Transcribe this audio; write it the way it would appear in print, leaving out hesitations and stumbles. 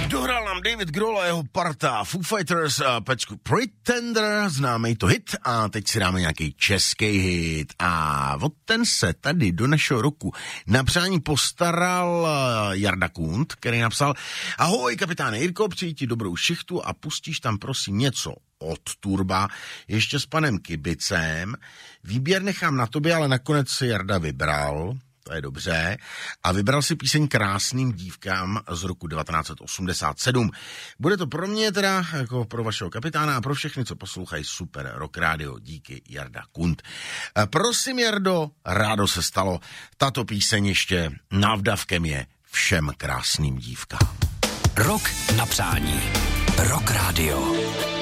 Dohrál nám David Grohl a jeho parta Foo Fighters pecku Pretender, známej to hit, a teď si dáme nějaký český hit a od ten se tady do našeho roku na přání postaral Jarda Kund, který napsal: ahoj kapitáne Jirko, přeji ti dobrou šichtu a pustíš tam prosím něco od Turba, ještě s panem Kibicem. Výběr nechám na tobě, ale nakonec si Jarda vybral. To je dobře. A vybral si píseň Krásným dívkám z roku 1987. Bude to pro mě teda, jako pro vašeho kapitána a pro všechny, co poslouchají Super Rock Radio. Díky, Jarda Kund. Prosím, Jardo, rádo se stalo. Tato píseň ještě návdavkem je všem krásným dívkám. Rok na přání. Rock Radio.